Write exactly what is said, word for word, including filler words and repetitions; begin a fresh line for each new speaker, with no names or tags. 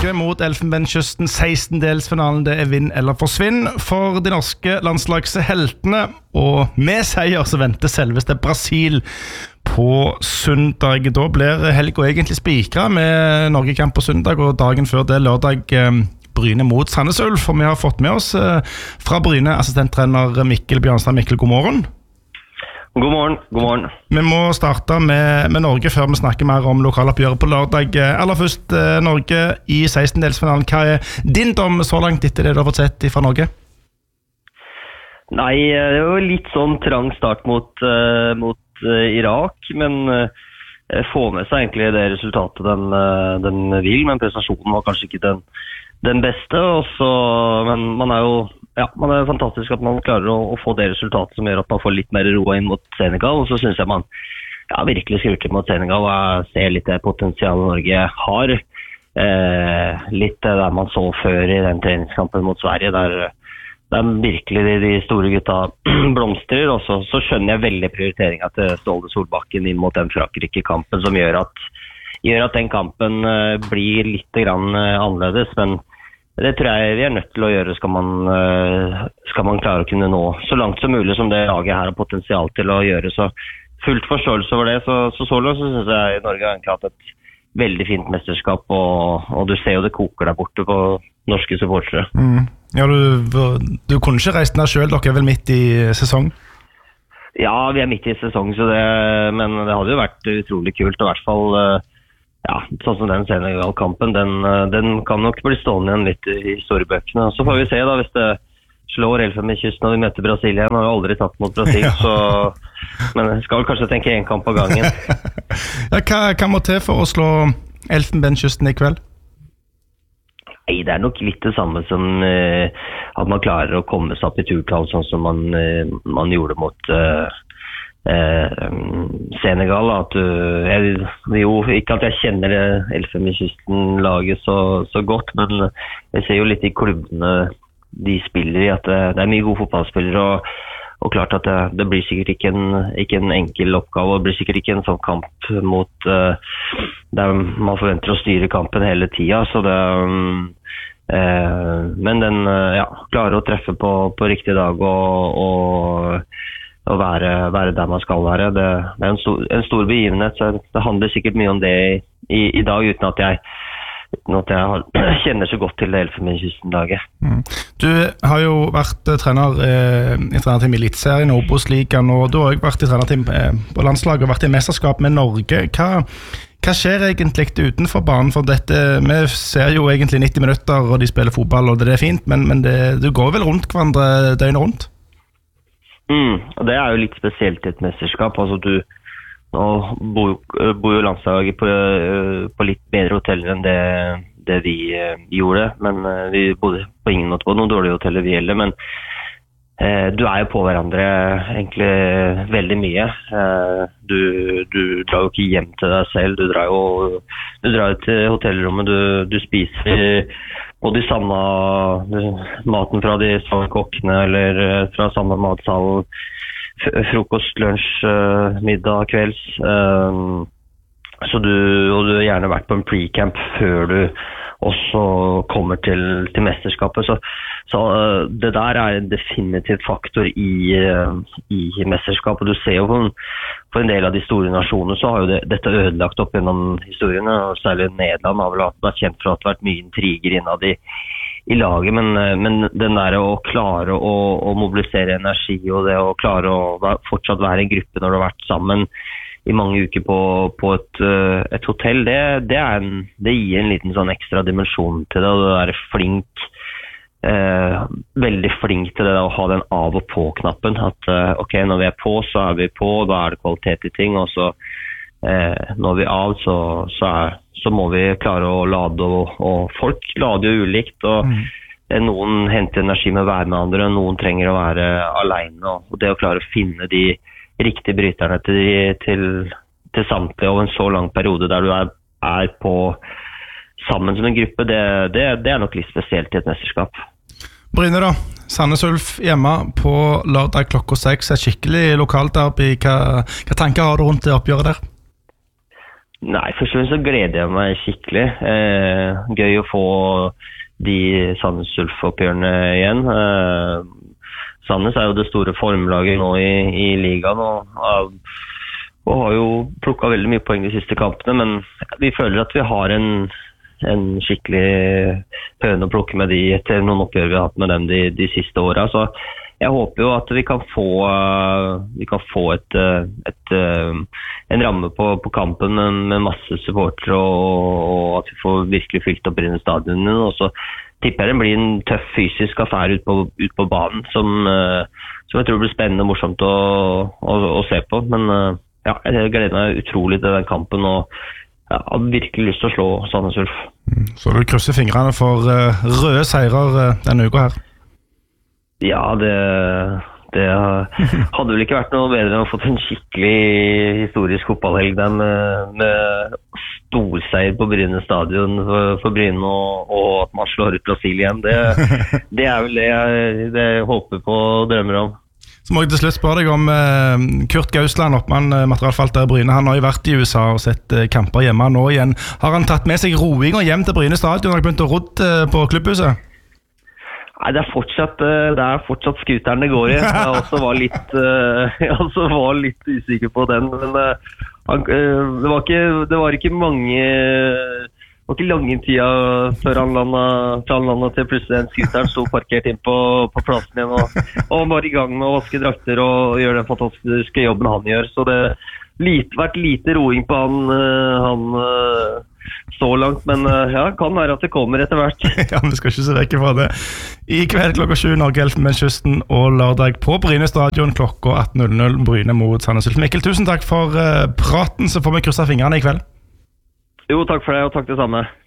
Norge mot Elfenbenskysten, sekstendelsfinalen. Det er vinn eller forsvinn for de norske landslagsheltene. Og med seier så venter selveste Brasil på søndag. Da blir helga egentlig spikret med Norge-kamp på søndag, og dagen før det lørdag Bryne mot Sandnes Ulf. Og vi har fått med oss fra Bryne assistenttrener Mikkel Bjørnstad. Mikkel, god morgen.
God morgen, god morgen.
Vi må starte med, med Norge før vi snakker mer om lokaloppgjøret på lørdag. Aller først, Norge i sekstendelsfinalen. Hva er din dom så langt etter det du har fått sett fra Norge?
Nei, det var litt sånn trang start mot, uh, mot uh, Irak, men uh, få med seg egentlig det resultatet den, uh, den vil, men prestasjonen var kanskje ikke den, den beste, også, men man er jo Ja, man er fantastisk at man klarer å, å få det resultatet som gjør at man får litt mer ro inn mot Senegal, og så synes jeg man ja, virkelig skrur til mot Senegal og ser litt det potensialet Norge har. Eh, litt det der man så før i den treningskampen mot Sverige, der, der virkelig de, de store gutta blomstrer, og så, så skjønner jeg veldig prioriteringen til Ståle Solbakken inn mot den Frankrike-kampen, som gjør at, gjør at den kampen eh, blir litt grann eh, annerledes, men det tror jeg vi er nødt til å gjøre skal man, skal man klare å kunne nå så langt som mulig som det laget her har potensial til å gjøre. Så fullt forståelse over det. Så så, så langt så synes jeg Norge har egentlig hatt et veldig fint mesterskap, og, og du ser jo det koker der borte på norske supportere.
Mm. Ja, du, du kunne ikke reist ned selv, dere er vel midt i sesong?
Ja, vi er midt i sesong, så det, men det hadde jo vært utrolig kult, og i hvert fall ja, sånn som den Senegal-kampen, den, den kan nok bli stående igjen litt i historiebøkene. Så får vi se da, hvis det slår Elfenbenskysten når vi møter Brasil igjen. Nå har vi aldri tatt mot Brasil, ja. Så, men jeg skal kanskje tenke en kamp på gangen.
Ja, hva, hva må til for å slå Elfenbenskysten i kveld?
Nei, det er nok litt det samme som eh, at man klarer å komme seg opp i turtall, sånn som man, eh, man gjorde mot eh, Eh, Senegal, at du, jeg, jo, ikke at jeg kjenner det Elfenbenskysten-laget så, så godt, men jeg ser jo litt i klubbene de spiller i, at det, det er mye gode fotballspillere, og, og klart at det, det blir sikkert ikke en, ikke en enkel oppgave, og det blir sikkert ikke en sånn kamp mot uh, der man forventer å styre kampen hele tiden, så det um, uh, men den, uh, ja, klarer å treffe på, på riktig dag, og, og å være, være der man skal være. Det, det er en stor, en stor begivenhet, så det handler sikkert mye om det i, i, i dag, uten at jeg, uten at jeg har, kjenner så godt til det Elfenbenskysten-laget.
Mm. Du har jo vært uh, trener uh, i trenerteam i Eliteserien, Obos-ligaen, og du har også vært i trenerteam uh, på landslaget og vært i mesterskap med Norge. Hva, hva skjer egentlig utenfor banen for dette? Vi ser jo egentlig nitti minutter, og de spiller fotball, og det er fint, men, men det, du går vel rundt hverandre døgnet rundt?
Mm, og det er jo litt spesielt i et mesterskap. Altså du nå bor, bor jo landslaget på, på litt bedre hoteller enn det, det vi uh, gjorde, men uh, vi bodde på ingen måte på noen dårlige hoteller vi gjelder, men uh, du er jo på hverandre egentlig veldig mye. Uh, du, du drar jo ikke hjem til deg selv, du drar jo du drar til hotellrommet, du, du spiser og de samme maten fra de samme kokkene, eller fra samme matsalen, frokost, lunsj, middag, kvelds. Så du, og du har gjerne vært på en pre-camp før du også kommer til, til mesterskapet. Så, så det der er en definitivt faktor i, i mesterskapet. Du ser jo på en, på en del av de store nasjonene, så har jo det, dette ødelagt opp gjennom historiene, og særlig Nederland har vel vært kjent for at det har vært mye intriger innad i, i laget, men, men den der å klare å, å mobilisere energi, og det å klare å fortsatt være en gruppe når du har vært sammen i mange uker på, på et, et hotell, det, det, er en, det gir en liten sånn ekstra dimensjon til det, og du er flink, eh, veldig flink til det å ha den av og på-knappen, at eh, ok, når vi er på, så er vi på, da er det kvalitet i ting, og så eh, når vi er av, så, så, er, så må vi klare å lade, og, og folk lader jo ulikt, og mm. noen henter energi med å være med andre, noen trenger å være alene, og det å klare å finne de riktige bryterne til, til, til samtlige over en så lang periode der du er, er på sammen som en gruppe, det, det, det er nok litt spesielt i et mesterskap.
Bryne da, Sandnes Ulf hjemme på lørdag klokka seks, er skikkelig lokalderby. Hva, hva tanker har du rundt det oppgjøret der?
Nei, først og fremst så gleder jeg meg skikkelig. Eh, gøy å få de Sandnes Ulf-oppgjørene igjen. Eh, Sandnes er jo det store formlaget nå i, i ligaen, og, og har jo plukket veldig mye poeng de siste kampene, men vi føler at vi har en, en skikkelig høne å plukke med de etter noen oppgjør vi har hatt med dem de, de siste årene. Så jeg håper jo at vi kan få, vi kan få et, et, en ramme på, på kampen med, med masse supportere, og, og at vi får virkelig fylt opp Bryne stadion. Og så tipper jeg det blir en tøff fysisk affære ut på, ut på banen, som, som jeg tror blir spennende og morsomt å, å, å se på. Men ja, jeg gleder meg utrolig til den kampen, og jeg har virkelig lyst til å slå Sandnes Ulf.
Så du krysser fingrene for røde seirer denne uka her?
Ja, det, det hadde vel ikke vært noe bedre enn å få en skikkelig historisk fotballhelg der med, med storseier på Bryne stadion for, for Bryne, og, og at man slår ut Brasil igjen. Det, det er vel det jeg, det jeg håper på og drømmer om.
Så må jeg til slutt spørre deg om eh, Kurt Gausland, oppmann eh, materialforvalter i Bryne. Han har jo vært i U S A og sett eh, kamper hjemme nå igjen. Har han tatt med seg roing og hjem til Bryne stadion og begynt å rodde eh, på klubbhuset?
Nei, det er fortsatt, det er fortsatt skuteren det går i. Jeg også var litt, jeg også var litt usikker på den, men det var ikke, det var ikke mange, det var ikke lange tida før han landet, før han landet til plutselig en skuteren stod parkert inn på, på plassen igjen, og, og var i gang med å vaske drakter og gjøre den fantastiske jobben han gjør. Så det har vært lite roing på han, han så langt, men ja, kan være at det kommer etter hvert.
Ja, vi skal ikke se vekk fra det. I kveld klokka sju Norge Elfenbenskysten, og lørdag på Bryne stadion klokka atten null null Bryne mot Sandnes Ulf. Mikkel, tusen takk for uh, praten, så får vi krysse fingrene i kveld.
Jo, takk for det, og takk det samme.